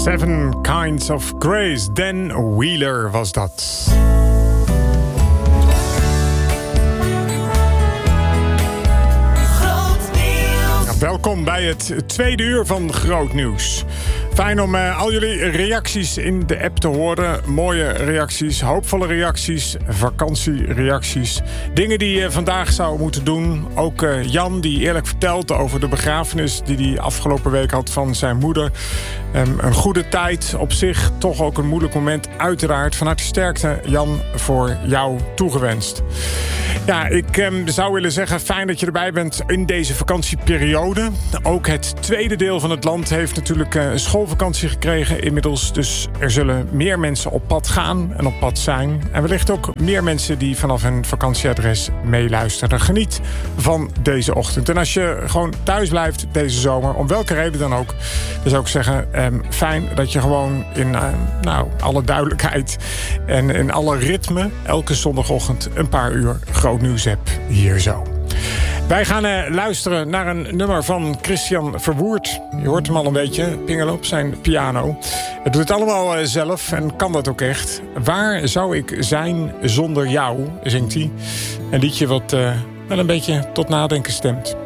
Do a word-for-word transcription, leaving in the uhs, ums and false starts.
Seven Kinds of Grace. Dan Wheeler was dat. Ja, welkom bij het tweede uur van Groot Nieuws. Fijn om uh, al jullie reacties in de app te horen. Mooie reacties, hoopvolle reacties, vakantiereacties. Dingen die je vandaag zou moeten doen. Ook uh, Jan die eerlijk vertelt over de begrafenis die hij afgelopen week had van zijn moeder. Um, een goede tijd op zich, toch ook een moeilijk moment. Uiteraard van harte sterkte, Jan, voor jou toegewenst. Ja, ik um, zou willen zeggen, fijn dat je erbij bent in deze vakantieperiode. Ook het tweede deel van het land heeft natuurlijk uh, een schoolvakantie gekregen inmiddels. Dus er zullen meer mensen op pad gaan en op pad zijn. En wellicht ook meer mensen die vanaf hun vakantieadres meeluisteren. Geniet van deze ochtend. En als je gewoon thuis blijft deze zomer, om welke reden dan ook, dan zou ik zeggen, um, fijn dat je gewoon in uh, nou, alle duidelijkheid en in alle ritme elke zondagochtend een paar uur groot nieuws hebt hier zo. Wij gaan uh, luisteren naar een nummer van Christian Verwoerd. Je hoort hem al een beetje pingelen op zijn piano. Hij doet het allemaal uh, zelf en kan dat ook echt. Waar zou ik zijn zonder jou, zingt hij. Een liedje wat uh, wel een beetje tot nadenken stemt.